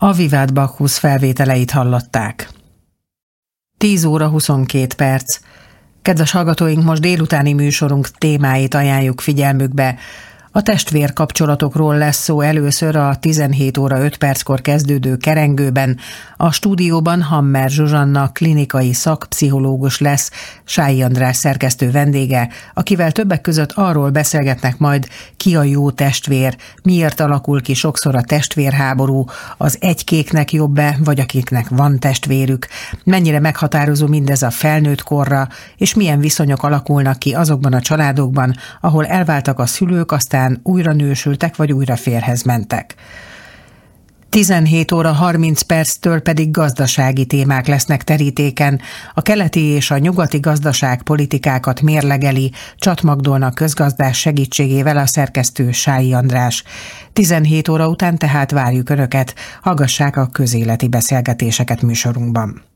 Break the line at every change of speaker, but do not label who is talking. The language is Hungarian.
Avivad Bacchus felvételeit hallották. 10 óra 22 perc. Kedves hallgatóink, most délutáni műsorunk témáit ajánljuk figyelmükbe. A testvérkapcsolatokról lesz szó először a 17 óra 5 perckor kezdődő kerengőben. A stúdióban Hammer Zsuzsanna klinikai szakpszichológus lesz, Sályi András szerkesztő vendége, akivel többek között arról beszélgetnek majd, ki a jó testvér, miért alakul ki sokszor a testvérháború, az egykéknek jobb-e, vagy akiknek van testvérük, mennyire meghatározó mindez a felnőtt korra, és milyen viszonyok alakulnak ki azokban a családokban, ahol elváltak a szülők, aztán újra nősültek, vagy újra férjhez mentek. 17 óra 30 perctől pedig gazdasági témák lesznek terítéken. A keleti és a nyugati gazdaságpolitikákat mérlegeli Csat Magdolna közgazdász segítségével a szerkesztő Sályi András. 17 óra után tehát várjuk Önöket, hallgassák a közéleti beszélgetéseket műsorunkban.